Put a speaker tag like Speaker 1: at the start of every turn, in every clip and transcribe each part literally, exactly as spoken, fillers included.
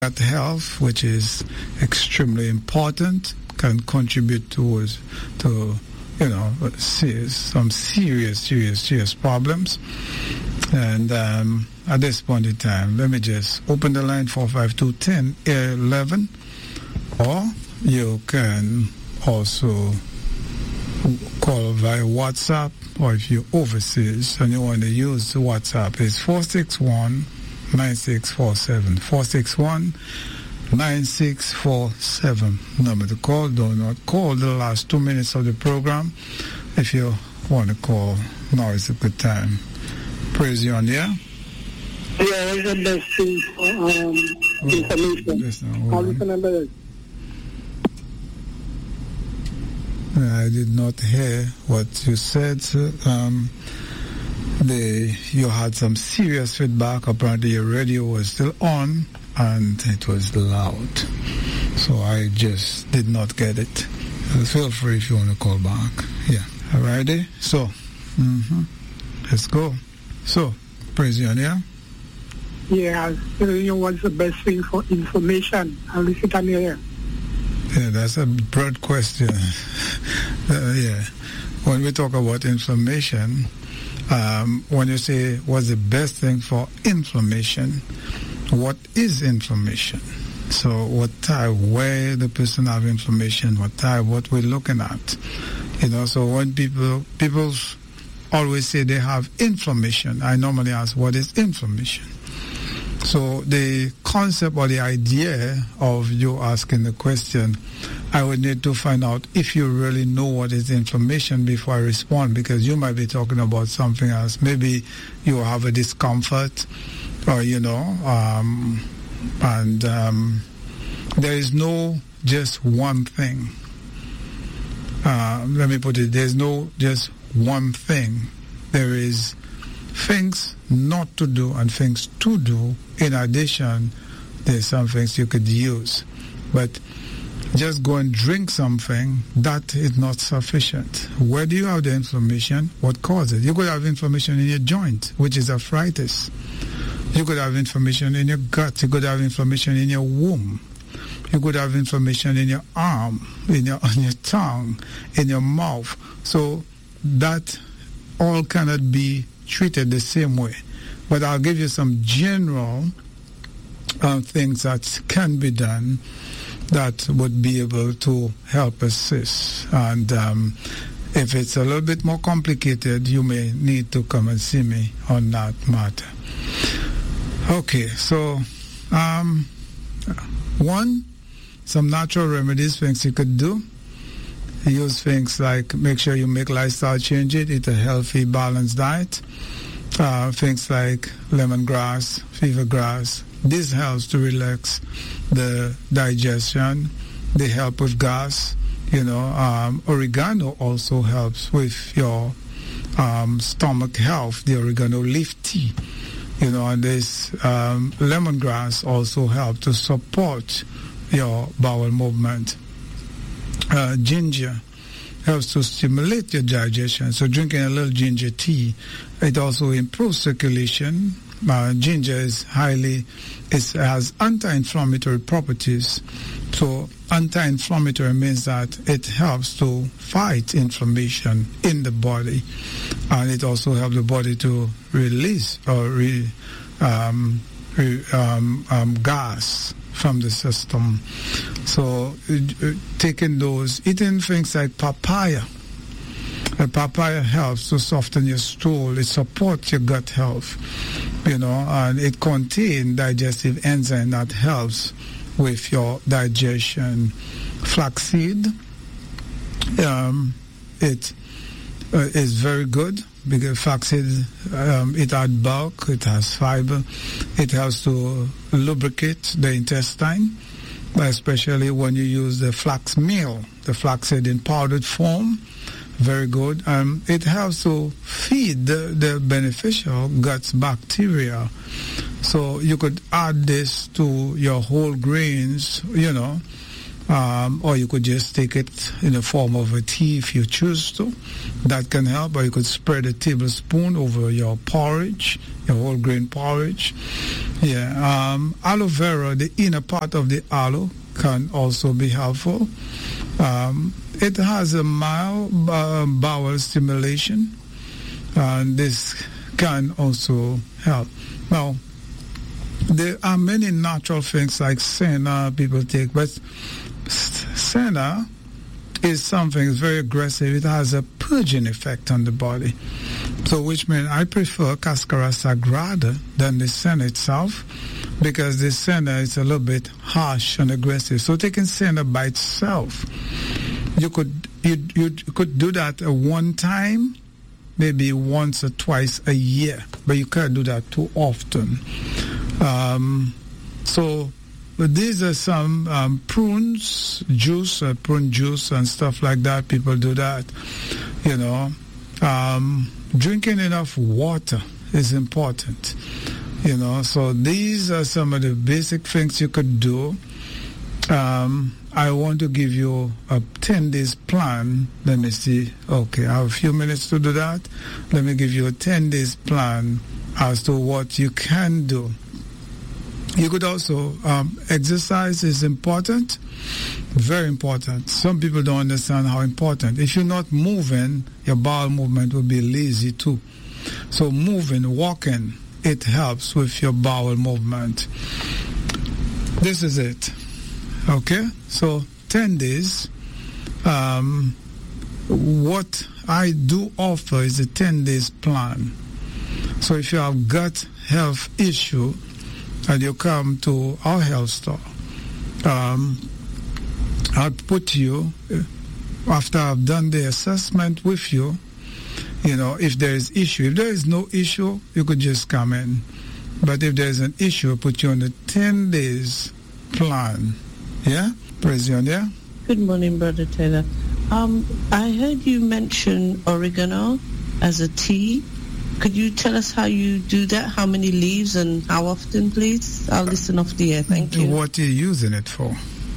Speaker 1: gut health, which is extremely important, can contribute towards to you know serious, some serious, serious, serious problems. And um, at this point in time, let me just open the line four five two, one zero one one, or you can also call via WhatsApp, or if you're overseas and you want to use WhatsApp, it's four six one, nine six four seven. four six one, nine six four seven. Number to call. Do not call the last two minutes of the program. If you want to call, now is a good time. Praise you on the air.
Speaker 2: Yeah, it's the best thing for um, oh, information. How is the number?
Speaker 1: I did not hear what you said. Um, the, you had some serious feedback. Apparently your radio was still on and it was loud. So I just did not get it. So feel free if you want to call back. Yeah. Alrighty. So, mm-hmm. Let's go. So, praise you, yeah?
Speaker 2: Yeah, you know what's the best thing for information? I'll listen to you.
Speaker 1: Yeah, that's a broad question. uh, yeah. When we talk about inflammation, um, when you say what's the best thing for inflammation, what is inflammation? So what type, where the person have inflammation, what type, what we're looking at. You know, so when people, people always say they have inflammation, I normally ask, what is inflammation? So the concept or the idea of you asking the question, I would need to find out if you really know what is inflammation before I respond, because you might be talking about something else. Maybe you have a discomfort, or you know, um, and um, there is no just one thing. Uh, let me put it, there's no just one thing. There is things not to do and things to do. In addition, there's some things you could use. But just go and drink something, that is not sufficient. Where do you have the inflammation? What causes it? You could have inflammation in your joint, which is arthritis. You could have inflammation in your gut. You could have inflammation in your womb. You could have inflammation in your arm, in your, on your tongue, in your mouth. So that all cannot be treated the same way. But I'll give you some general uh, things that can be done that would be able to help assist. And um, if it's a little bit more complicated, you may need to come and see me on that matter. Okay, so um, one, some natural remedies, things you could do. Use things like make sure you make lifestyle changes, eat a healthy, balanced diet. Uh, things like lemongrass, fever grass. This helps to relax the digestion. They help with gas. You know, um, oregano also helps with your um, stomach health. The oregano leaf tea. You know, and this um, lemongrass also helps to support your bowel movement. Uh, ginger helps to stimulate your digestion. So drinking a little ginger tea, it also improves circulation. Uh, ginger is highly, it has anti-inflammatory properties. So anti-inflammatory means that it helps to fight inflammation in the body. And it also helps the body to release or re, um, re, um, um, gas from the system. So uh, taking those, eating things like papaya. The papaya helps to soften your stool. It supports your gut health, you know, and it contains digestive enzyme that helps with your digestion. Flaxseed, um, it uh, is very good because flaxseed, um, it has bulk, it has fiber, it helps to lubricate the intestine, especially when you use the flax meal, the flaxseed in powdered form. Very good. Um, it helps to feed the, the beneficial gut bacteria. So you could add this to your whole grains, you know, Um, or you could just take it in the form of a tea if you choose to. That can help. Or you could spread a tablespoon over your porridge, your whole grain porridge. Yeah. Um, aloe vera, the inner part of the aloe, can also be helpful. Um, it has a mild uh, bowel stimulation, and this can also help. Now, there are many natural things like senna people take, but senna is something that's very aggressive. It has a purging effect on the body. So which means I prefer Cascara Sagrada than the senna itself, because the senna is a little bit harsh and aggressive. So taking senna by itself, you could you, you could do that at one time, maybe once or twice a year, but you can't do that too often. Um, so but these are some um, prunes juice, uh, prune juice and stuff like that. People do that, you know. Um, drinking enough water is important, you know. So these are some of the basic things you could do. Um, I want to give you a ten days plan. Let me see. Okay, I have a few minutes to do that. Let me give you a ten days plan as to what you can do. You could also, um, exercise is important, very important. Some people don't understand how important. If you're not moving, your bowel movement will be lazy too. So moving, walking, it helps with your bowel movement. This is it. Okay? So ten days. Um, what I do offer is a ten days plan. So if you have gut health issue, and you come to our health store, um, I'll put you, after I've done the assessment with you, you know, if there is issue. If there is no issue, you could just come in. But if there is an issue, I'll put you on the ten days plan. Yeah? President, yeah?
Speaker 3: Good morning, Brother Taylor. Um, I heard you mention oregano as a tea. Could you tell us how you do that? How many leaves and how often, please? I'll listen off the air. Thank you.
Speaker 1: What are you using it for?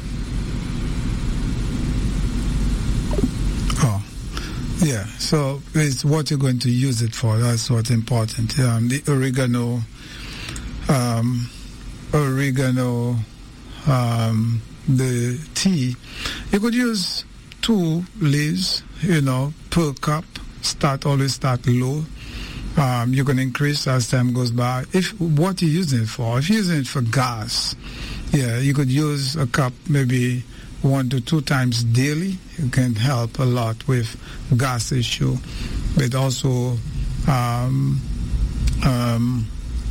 Speaker 1: Oh, yeah. So it's what you're going to use it for. That's what's important. Um, the oregano, um, oregano, um, the tea. You could use two leaves, you know, per cup. Start always start low. Um, you can increase as time goes by. If what you're using it for, if you're using it for gas, yeah, you could use a cup maybe one to two times daily. It can help a lot with gas issue. But also, um, um,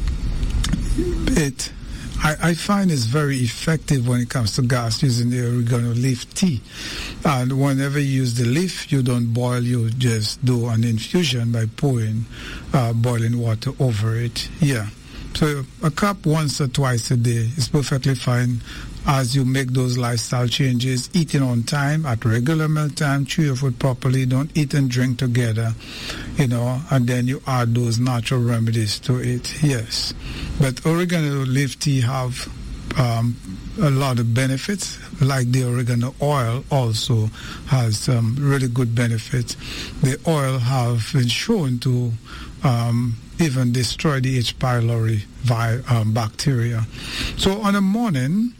Speaker 1: it I, I find it's very effective when it comes to gas using the oregano leaf tea. And whenever you use the leaf, you don't boil, you just do an infusion by pouring uh, boiling water over it. Yeah. So a cup once or twice a day is perfectly fine as you make those lifestyle changes, eating on time, at regular meal time, chew your food properly, don't eat and drink together, you know, and then you add those natural remedies to it, yes. But oregano leaf tea have um, a lot of benefits, like the oregano oil also has some really good benefits. The oil have been shown to um, even destroy the H. pylori vi- um, bacteria. So on a morning,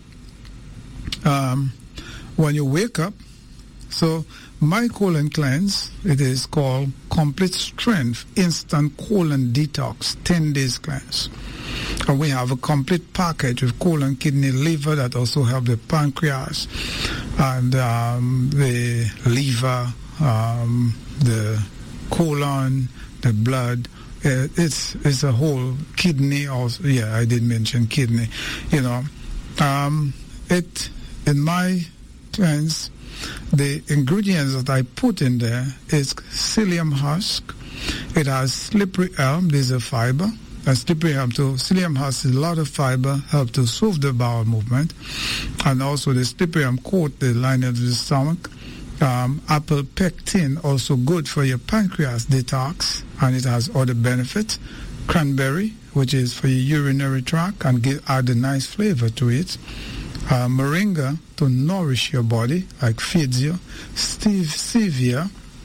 Speaker 1: Um, when you wake up, so my colon cleanse, it is called Complete Strength Instant Colon Detox ten days cleanse. And we have a complete package with colon, kidney, liver that also help the pancreas and um, the liver, um, the colon, the blood. Uh, it's it's a whole kidney also. Yeah, I did mention kidney. You know, um, it. In my cleanse, the ingredients that I put in there is psyllium husk. It has slippery elm. There's a fiber. And slippery elm, so psyllium husk is a lot of fiber, help to soothe the bowel movement. And also the slippery elm coat the lining of the stomach. Um, apple pectin, also good for your pancreas detox, and it has other benefits. Cranberry, which is for your urinary tract and give, add a nice flavor to it. Uh, moringa to nourish your body, like feeds you. Steve, stevia,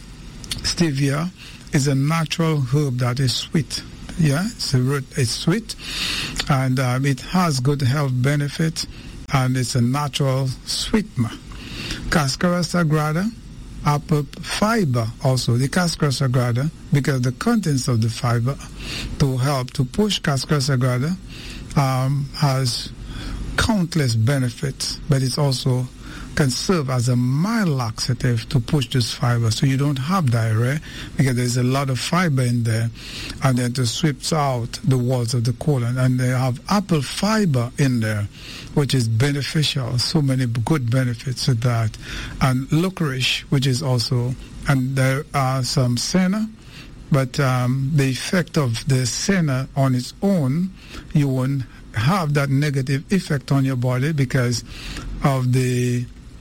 Speaker 1: stevia is a natural herb that is sweet. Yeah, it's, a root, it's sweet, and um, it has good health benefits, and it's a natural sweetener. Cascara sagrada, apple fiber also. The cascara sagrada, because the contents of the fiber to help to push cascara sagrada um, has countless benefits, but it also can serve as a mild laxative to push this fiber so you don't have diarrhea, because there's a lot of fiber in there, and then to sweeps out the walls of the colon. And they have apple fiber in there, which is beneficial, so many good benefits with that. And licorice, which is also, and there are some senna, but um, the effect of the senna on its own, you won't have that negative effect on your body because of the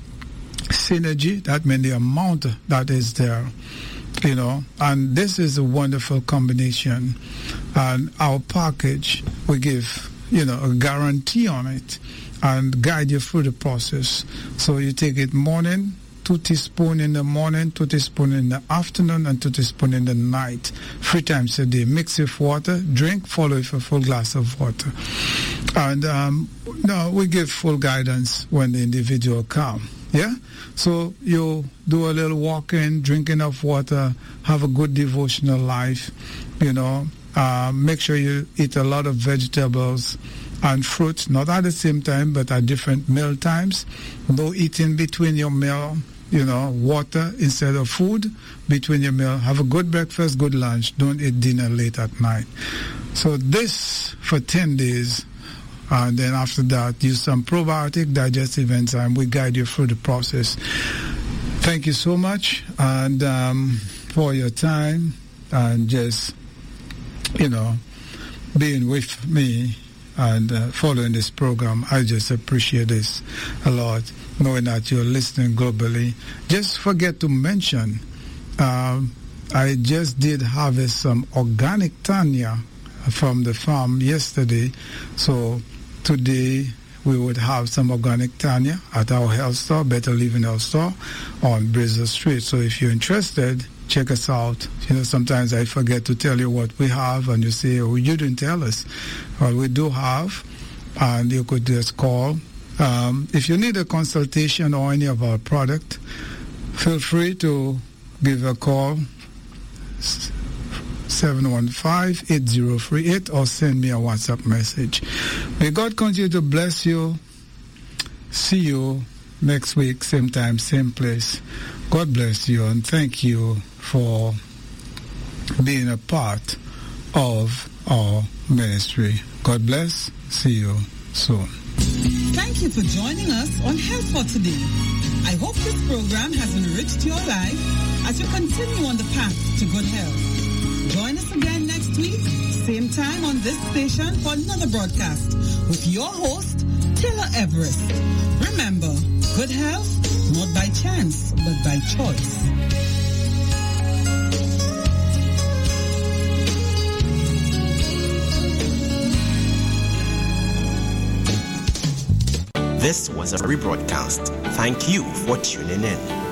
Speaker 1: synergy, that means the amount that is there, you know. And this is a wonderful combination. And our package, we give, you know, a guarantee on it and guide you through the process. So you take it morning, two teaspoons in the morning, two teaspoons in the afternoon, and two teaspoons in the night, three times a day. Mix with water, drink, follow with a full glass of water. And um, no, we give full guidance when the individual comes. Yeah? So you do a little walking, drink enough water, have a good devotional life, you know. Uh, make sure you eat a lot of vegetables and fruits, not at the same time, but at different meal times. No eating between your meal, you know, water instead of food between your meal. Have a good breakfast, good lunch. Don't eat dinner late at night. So this for ten days. And then after that, use some probiotic digestive enzyme. We guide you through the process. Thank you so much and um, for your time and just, you know, being with me and uh, following this program. I just appreciate this a lot, knowing that you're listening globally. Just forget to mention, um, I just did harvest some organic Tanya from the farm yesterday. So today we would have some organic Tanya at our health store, Better Living Health Store on Brazil Street. So if you're interested, check us out. You know, sometimes I forget to tell you what we have, and you say, oh, you didn't tell us. Well, we do have, and you could just call. Um, if you need a consultation or any of our product, feel free to give a call, seven one five, eight zero three eight, or send me a WhatsApp message. May God continue to bless you. See you next week, same time, same place. God bless you, and thank you for being a part of our ministry. God bless. See you soon.
Speaker 4: Thank you for joining us on Health for Today. I hope this program has enriched your life as you continue on the path to good health. Join us again next week, same time on this station for another broadcast with your host, Taylor Everest. Remember, good health, not by chance, but by choice.
Speaker 5: This was a rebroadcast. Thank you for tuning in.